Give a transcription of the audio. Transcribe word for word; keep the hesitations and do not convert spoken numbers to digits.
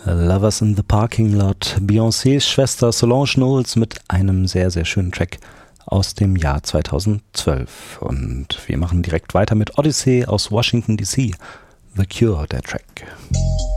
Lovers in the Parking Lot, Beyoncés Schwester Solange Knowles mit einem sehr, sehr schönen Track aus dem Jahr zweitausendzwölf. Und wir machen direkt weiter mit Odyssey aus Washington D C. The Cure, der Track.